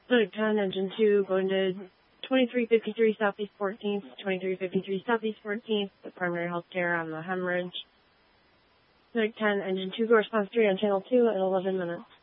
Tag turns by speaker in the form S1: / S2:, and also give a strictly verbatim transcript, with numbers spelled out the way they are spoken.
S1: Flight ten, engine two, going to twenty-three fifty-three Southeast fourteenth, twenty-three fifty-three Southeast fourteenth, the primary healthcare on the hemorrhage. Flight ten, engine two, corresponds three on channel two at eleven minutes.